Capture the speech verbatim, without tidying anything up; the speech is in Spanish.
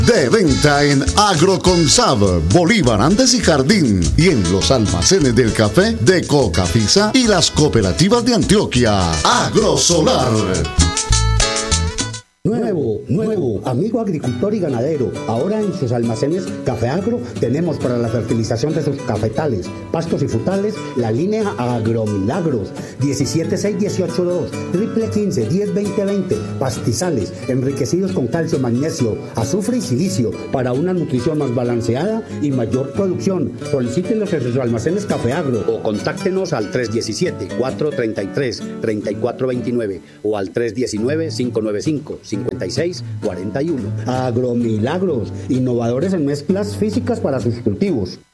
De venta en Agroconsab, Bolívar Andes y Jardín, y en los almacenes del café de Cocafisa y las cooperativas de Antioquia. Agrosolar. Nuevo, nuevo, amigo agricultor y ganadero. Ahora en sus almacenes Café Agro tenemos para la fertilización de sus cafetales, pastos y frutales la línea Agromilagros diecisiete seis dieciocho dos, triple quince diez veinte veinte, pastizales enriquecidos con calcio, magnesio, azufre y silicio para una nutrición más balanceada y mayor producción. Solicítenos en sus almacenes Café Agro o contáctenos al tres uno siete, cuatro tres tres, tres cuatro dos nueve o al tres uno nueve, cinco nueve cinco, cincuenta y seis cuarenta y uno. Agromilagros, innovadores en mezclas físicas para sus cultivos.